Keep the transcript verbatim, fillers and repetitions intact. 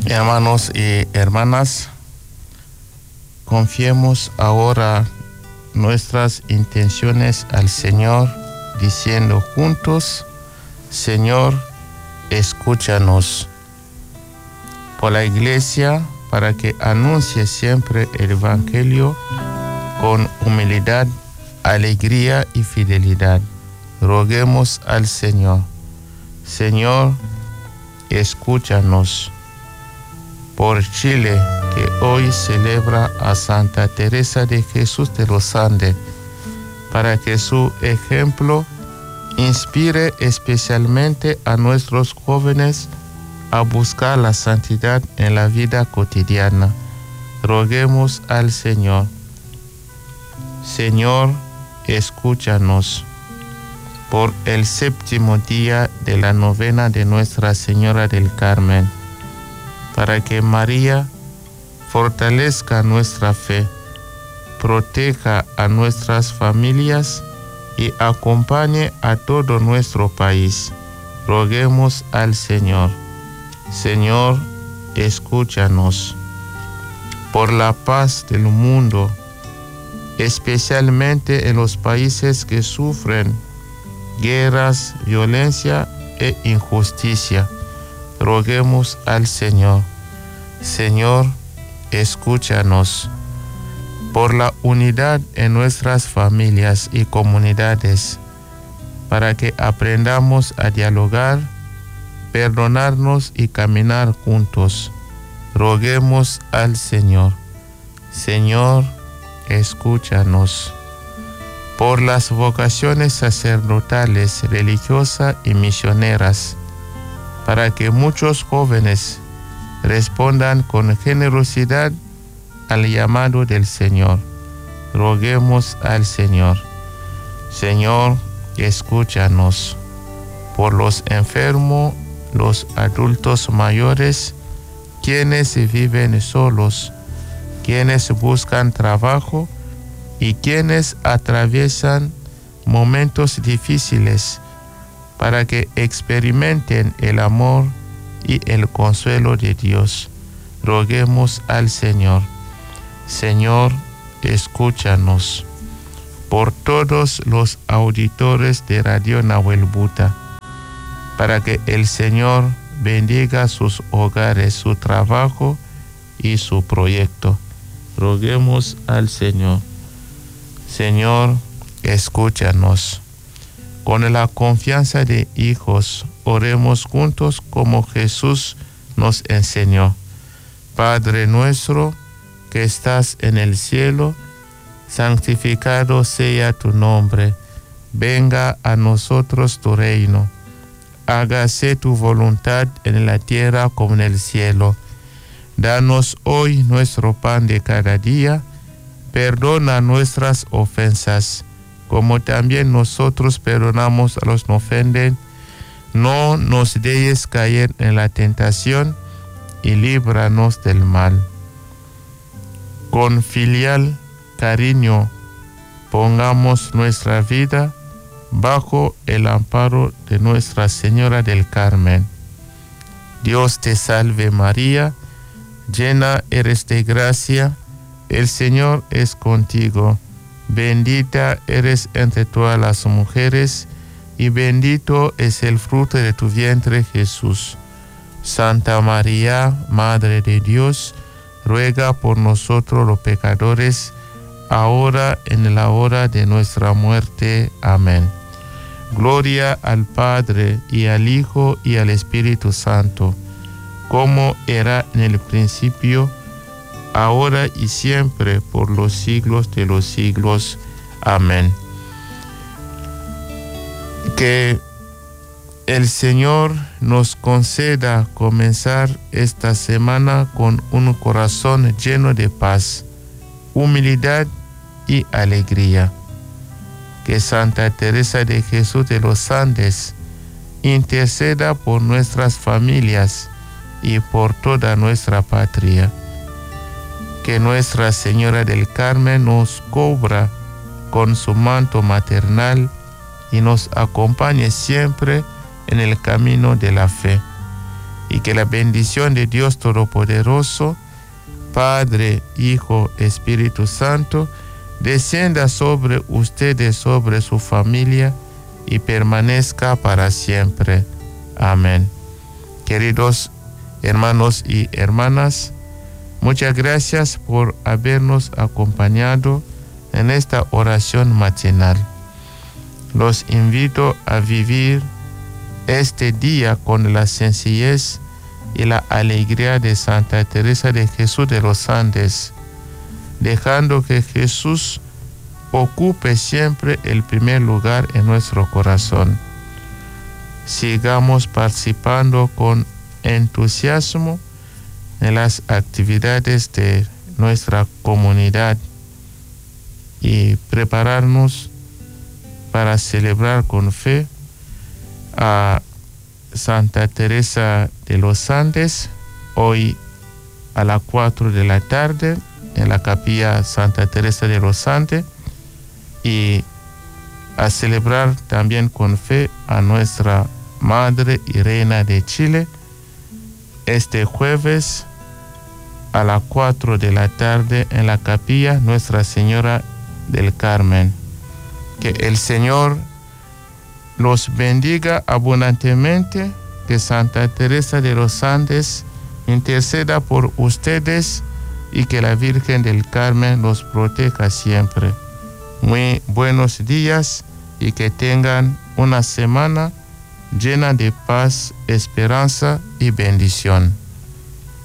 Hermanos y hermanas, confiemos ahora nuestras intenciones al Señor, diciendo juntos: Señor, escúchanos. Por la Iglesia, para que anuncie siempre el Evangelio con humildad, alegría y fidelidad, roguemos al Señor. Señor, escúchanos. Por Chile, que hoy celebra a Santa Teresa de Jesús de los Andes, para que su ejemplo inspire especialmente a nuestros jóvenes a buscar la santidad en la vida cotidiana. Roguemos al Señor. Señor, escúchanos. Por el séptimo día de la novena de Nuestra Señora del Carmen, para que María fortalezca nuestra fe, proteja a nuestras familias y acompañe a todo nuestro país. Roguemos al Señor. Señor, escúchanos. Por la paz del mundo, especialmente en los países que sufren guerras, violencia e injusticia, roguemos al Señor. Señor, escúchanos. Por la unidad en nuestras familias y comunidades, para que aprendamos a dialogar, perdonarnos y caminar juntos, roguemos al Señor. Señor, escúchanos. Por las vocaciones sacerdotales, religiosas y misioneras, para que muchos jóvenes respondan con generosidad al llamado del Señor, roguemos al Señor. Señor, escúchanos. Por los enfermos, los adultos mayores, quienes viven solos, quienes buscan trabajo y quienes atraviesan momentos difíciles, para que experimenten el amor y el consuelo de Dios, roguemos al Señor. Señor, escúchanos. Por todos los auditores de Radio Nahuel Buta, para que el Señor bendiga sus hogares, su trabajo y su proyecto, roguemos al Señor. Señor, escúchanos. Con la confianza de hijos, oremos juntos como Jesús nos enseñó. Padre nuestro, que estás en el cielo, santificado sea tu nombre. Venga a nosotros tu reino. Hágase tu voluntad en la tierra como en el cielo. Danos hoy nuestro pan de cada día. Perdona nuestras ofensas, como también nosotros perdonamos a los que nos ofenden. No nos dejes caer en la tentación y líbranos del mal. Con filial cariño, pongamos nuestra vida bajo el amparo de Nuestra Señora del Carmen. Dios te salve María, llena eres de gracia, el Señor es contigo. Bendita eres entre todas las mujeres, y bendito es el fruto de tu vientre, Jesús. Santa María, Madre de Dios, ruega por nosotros los pecadores, ahora en la hora de nuestra muerte. Amén. Gloria al Padre, y al Hijo, y al Espíritu Santo, como era en el principio, ahora y siempre, por los siglos de los siglos. Amén. Que el Señor nos conceda comenzar esta semana con un corazón lleno de paz, humildad y alegría. Que Santa Teresa de Jesús de los Andes interceda por nuestras familias y por toda nuestra patria. Que Nuestra Señora del Carmen nos cubra con su manto maternal y nos acompañe siempre en el camino de la fe. y que la bendición de Dios Todopoderoso, Padre, Hijo, Espíritu Santo, descienda sobre ustedes, sobre su familia y permanezca para siempre. Amén. Queridos hermanos y hermanas, muchas gracias por habernos acompañado en esta oración matinal. Los invito a vivir este día con la sencillez y la alegría de Santa Teresa de Jesús de los Andes, dejando que Jesús ocupe siempre el primer lugar en nuestro corazón. Sigamos participando con entusiasmo en las actividades de nuestra comunidad y prepararnos para celebrar con fe a Santa Teresa de los Andes hoy a las cuatro de la tarde en la capilla Santa Teresa de los Andes, y a celebrar también con fe a nuestra Madre y Reina de Chile este jueves a las cuatro de la tarde en la capilla Nuestra Señora del Carmen. Que el Señor los bendiga abundantemente, que Santa Teresa de los Andes interceda por ustedes y que la Virgen del Carmen los proteja siempre. Muy buenos días y que tengan una semana llena de paz, esperanza y bendición.